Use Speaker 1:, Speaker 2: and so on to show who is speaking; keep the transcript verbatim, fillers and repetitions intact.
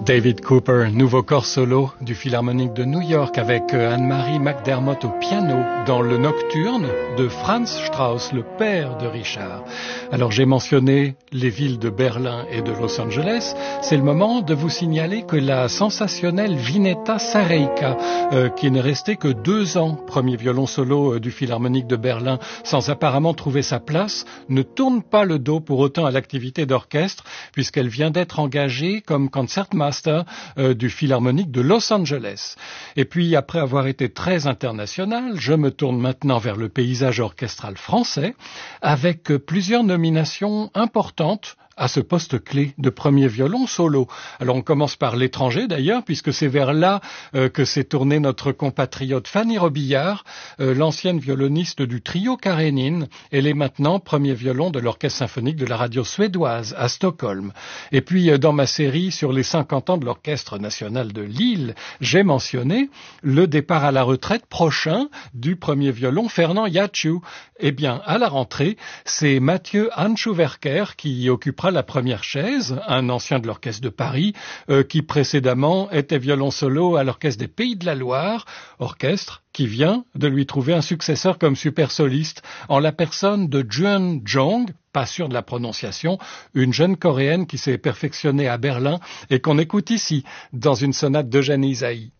Speaker 1: David Cooper, nouveau corps solo du Philharmonique de New York avec Anne-Marie McDermott au piano dans le Nocturne de Franz Strauss, le père de Richard. Alors j'ai mentionné les villes de Berlin et de Los Angeles. C'est le moment de vous signaler que la sensationnelle Vineta Sareika, euh, qui n'est restée que deux ans, premier violon solo euh, du Philharmonique de Berlin, sans apparemment trouver sa place, ne tourne pas le dos pour autant à l'activité d'orchestre, puisqu'elle vient d'être engagée comme concertmaster euh, du Philharmonique de Los Angeles. Et puis, après avoir été très international, je me tourne maintenant vers le paysage orchestral français, avec euh, plusieurs nominations importantes à ce poste clé de premier violon solo. Alors on commence par l'étranger d'ailleurs, puisque c'est vers là euh, que s'est tournée notre compatriote Fanny Robillard, euh, l'ancienne violoniste du trio Karénine. Elle est maintenant premier violon de l'orchestre symphonique de la radio suédoise à Stockholm. Et puis euh, dans ma série sur les cinquante ans de l'Orchestre national de Lille, j'ai mentionné le départ à la retraite prochain du premier violon Fernand Yatchou. Eh bien, à la rentrée, c'est Mathieu Handschuhwerker qui occupera la première chaise, un ancien de l'Orchestre de Paris, euh, qui précédemment était violon solo à l'Orchestre des Pays de la Loire, orchestre qui vient de lui trouver un successeur comme super soliste en la personne de Jeon Jong, pas sûr de la prononciation, une jeune coréenne qui s'est perfectionnée à Berlin et qu'on écoute ici dans une sonate d'Eugène Ysaÿe.